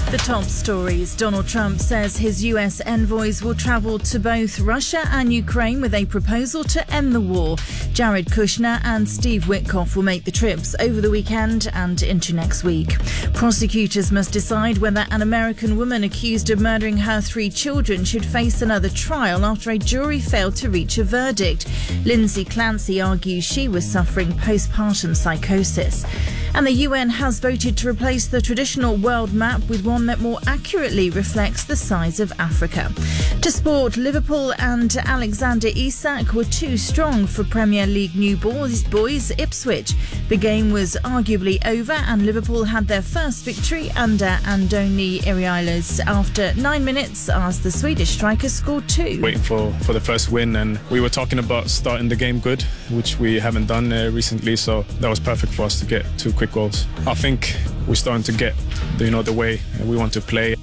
The top stories. Donald Trump says his US envoys will travel to both Russia and Ukraine with a proposal to end the war. Jared Kushner and Steve Witkoff will make the trips over the weekend and into next week. Prosecutors must decide whether an American woman accused of murdering her 3 children should face another trial after a jury failed to reach a verdict. Lindsay Clancy argues she was suffering postpartum psychosis. And the UN has voted to replace the traditional world map with one that more accurately reflects the size of Africa. To sport, Liverpool and Alexander Isak were too strong for Premier League new boys Ipswich. The game was arguably over and Liverpool had their first victory under Andoni Iraolas after 9 minutes as the Swedish striker scored 2. Waiting for the first win, and we were talking about starting the game good, which we haven't done recently, so that was perfect for us to get 2 quick goals. I think we're starting to get the way we want to play.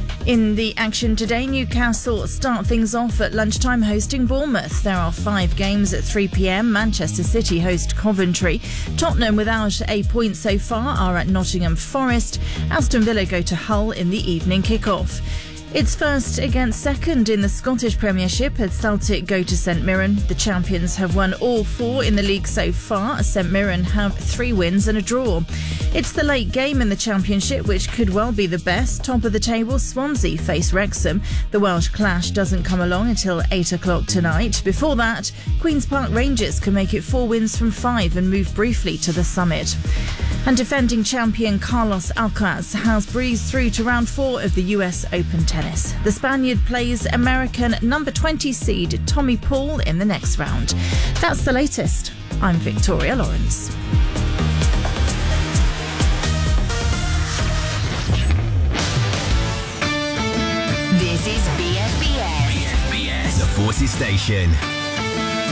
In the action today, Newcastle start things off at lunchtime hosting Bournemouth. There are 5 games at 3 p.m. Manchester City host Coventry. Tottenham, without a point so far, are at Nottingham Forest. Aston Villa go to Hull in the evening kick-off. It's first against second in the Scottish Premiership as Celtic go to St Mirren. The champions have won all 4 in the league so far. St Mirren have 3 wins and a draw. It's the late game in the Championship, which could well be the best. Top of the table, Swansea face Wrexham. The Welsh clash doesn't come along until 8 o'clock tonight. Before that, Queen's Park Rangers can make it 4 wins from 5 and move briefly to the summit. And defending champion Carlos Alcaraz has breezed through to round 4 of the US Open tennis. The Spaniard plays American number 20 seed Tommy Paul in the next round. That's the latest. I'm Victoria Lawrence. This is BFBS. The Forces Station.